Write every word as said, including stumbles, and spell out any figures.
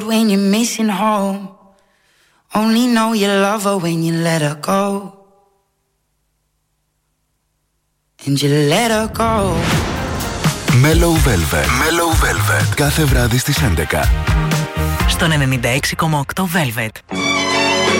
when you're missing home. Only know you love her when you let her go. And you let her go. Mellow Velvet. Mellow Velvet. Κάθε βράδυ στις έντεκα. Στον ενενήντα έξι κόμμα οκτώ Velvet.